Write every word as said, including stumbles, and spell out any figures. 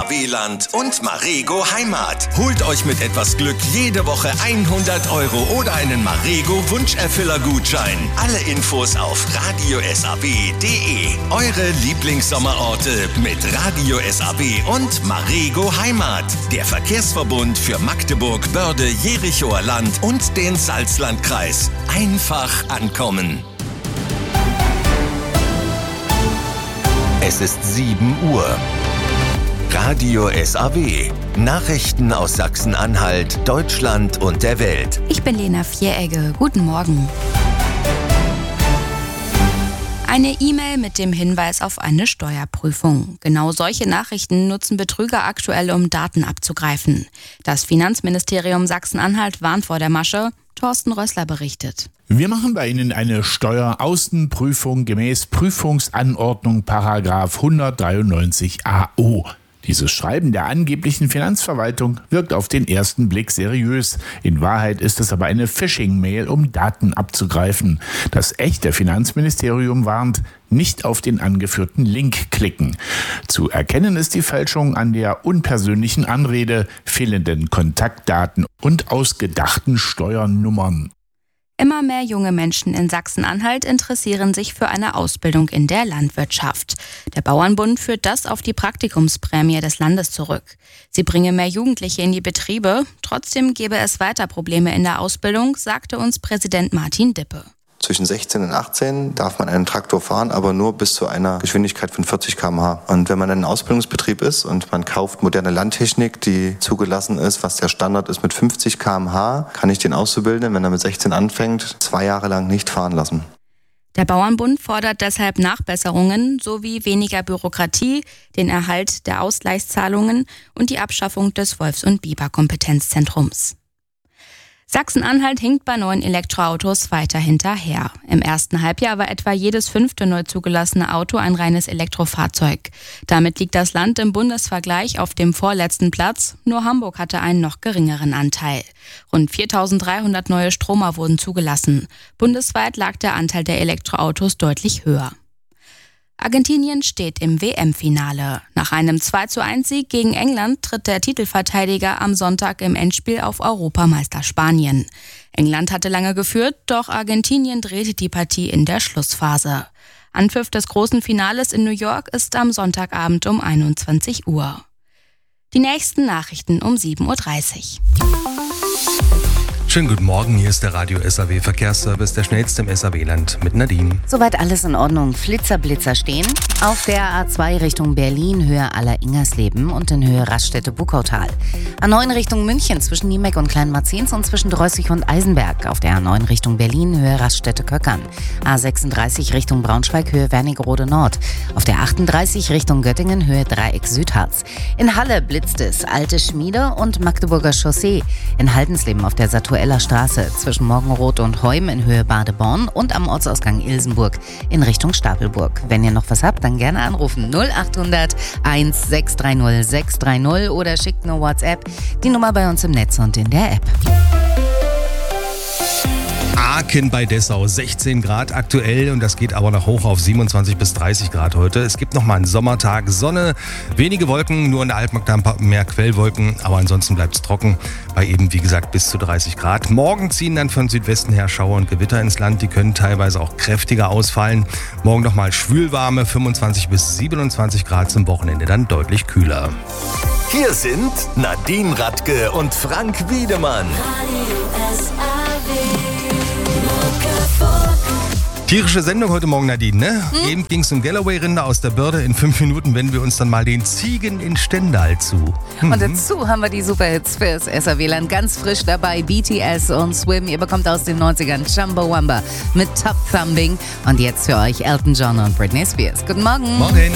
A W-Land und Marego Heimat. Holt euch mit etwas Glück jede Woche hundert Euro oder einen Marego Wunscherfüller-Gutschein. Alle Infos auf radio s a b punkt d e. Eure Lieblingssommerorte mit Radio S A B und Marego Heimat. Der Verkehrsverbund für Magdeburg, Börde, Jerichoer Land und den Salzlandkreis. Einfach ankommen. Es ist sieben Uhr. Radio S A W. Nachrichten aus Sachsen-Anhalt, Deutschland und der Welt. Ich bin Lena Vieregge. Guten Morgen. Eine E-Mail mit dem Hinweis auf eine Steuerprüfung. Genau solche Nachrichten nutzen Betrüger aktuell, um Daten abzugreifen. Das Finanzministerium Sachsen-Anhalt warnt vor der Masche. Thorsten Rössler berichtet. Wir machen bei Ihnen eine Steueraußenprüfung gemäß Prüfungsanordnung Paragraph hundertdreiundneunzig a o. Dieses Schreiben der angeblichen Finanzverwaltung wirkt auf den ersten Blick seriös. In Wahrheit ist es aber eine Phishing-Mail, um Daten abzugreifen. Das echte Finanzministerium warnt, nicht auf den angeführten Link klicken. Zu erkennen ist die Fälschung an der unpersönlichen Anrede, fehlenden Kontaktdaten und ausgedachten Steuernummern. Immer mehr junge Menschen in Sachsen-Anhalt interessieren sich für eine Ausbildung in der Landwirtschaft. Der Bauernbund führt das auf die Praktikumsprämie des Landes zurück. Sie bringe mehr Jugendliche in die Betriebe. Trotzdem gäbe es weiter Probleme in der Ausbildung, sagte uns Präsident Martin Dippe. Zwischen sechzehn und achtzehn darf man einen Traktor fahren, aber nur bis zu einer Geschwindigkeit von vierzig Kilometer pro Stunde. Und wenn man in einem Ausbildungsbetrieb ist und man kauft moderne Landtechnik, die zugelassen ist, was der Standard ist mit fünfzig Kilometer pro Stunde, kann ich den Auszubildenden, wenn er mit sechzehn anfängt, zwei Jahre lang nicht fahren lassen. Der Bauernbund fordert deshalb Nachbesserungen sowie weniger Bürokratie, den Erhalt der Ausgleichszahlungen und die Abschaffung des Wolfs- und Biber-Kompetenzzentrums. Sachsen-Anhalt hinkt bei neuen Elektroautos weiter hinterher. Im ersten Halbjahr war etwa jedes fünfte neu zugelassene Auto ein reines Elektrofahrzeug. Damit liegt das Land im Bundesvergleich auf dem vorletzten Platz. Nur Hamburg hatte einen noch geringeren Anteil. Rund viertausenddreihundert neue Stromer wurden zugelassen. Bundesweit lag der Anteil der Elektroautos deutlich höher. Argentinien steht im W M-Finale. Nach einem zwei zu eins Sieg gegen England tritt der Titelverteidiger am Sonntag im Endspiel auf Europameister Spanien. England hatte lange geführt, doch Argentinien drehte die Partie in der Schlussphase. Anpfiff des großen Finales in New York ist am Sonntagabend um einundzwanzig Uhr. Die nächsten Nachrichten um sieben Uhr dreißig. Schönen guten Morgen, hier ist der Radio S A W Verkehrsservice, der schnellste im S A W-Land mit Nadine. Soweit alles in Ordnung. Flitzer-Blitzer stehen. Auf der A zwei Richtung Berlin, Höhe Aller-Ingersleben und in Höhe Raststätte-Buckautal. A neun Richtung München zwischen Niemeck und Kleinmarzens und zwischen Dreußig und Eisenberg. Auf der A neun Richtung Berlin, Höhe Raststätte-Köckern. A sechsunddreißig Richtung Braunschweig, Höhe Wernigerode Nord. Auf der achtunddreißig Richtung Göttingen, Höhe Dreieck Südharz. In Halle blitzt es, Alte Schmiede und Magdeburger Chaussee. In Haldensleben auf der Saturella Straße zwischen Morgenroth und Heum in Höhe Badeborn und am Ortsausgang Ilsenburg in Richtung Stapelburg. Wenn ihr noch was habt, dann gerne anrufen null achthundert eins sechs drei null sechs drei null oder schickt nur WhatsApp. Die Nummer bei uns im Netz und in der App. Aachen bei Dessau, sechzehn Grad aktuell und das geht aber noch hoch auf siebenundzwanzig bis dreißig Grad heute. Es gibt noch mal einen Sommertag, Sonne, wenige Wolken, nur in der Altmark ein paar mehr Quellwolken, aber ansonsten bleibt es trocken bei eben, wie gesagt, bis zu dreißig Grad. Morgen ziehen dann von Südwesten her Schauer und Gewitter ins Land, die können teilweise auch kräftiger ausfallen. Morgen noch mal schwülwarme fünfundzwanzig bis siebenundzwanzig Grad, zum Wochenende dann deutlich kühler. Hier sind Nadine Radke und Frank Wiedemann. Tierische Sendung heute Morgen, Nadine, ne? Hm? Eben ging es um Galloway-Rinder aus der Börde. In fünf Minuten wenden wir uns dann mal den Ziegen in Stendal zu. Mhm. Und dazu haben wir die Superhits fürs S A W-Land. Ganz frisch dabei, B T S und Swim. Ihr bekommt aus den neunzigern Chumbawamba mit Top Thumbing. Und jetzt für euch Elton John und Britney Spears. Guten Morgen. Morgen.